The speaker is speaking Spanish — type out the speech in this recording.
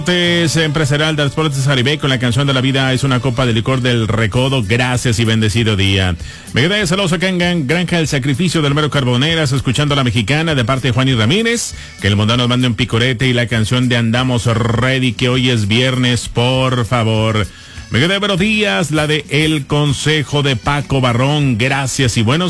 Empresarial de Transportes Aribé con la canción de la vida es una copa de licor del Recodo. Gracias y bendecido día. Me quedé celoso acá en Granja El Sacrificio del Mero Carboneras, escuchando a la mexicana de parte de Juan y Ramírez. Que el mundo nos mande un picorete y la canción de Andamos Ready, que hoy es viernes, por favor. Me quedé buenos días, la de El Consejo de Paco Barrón. Gracias y buenos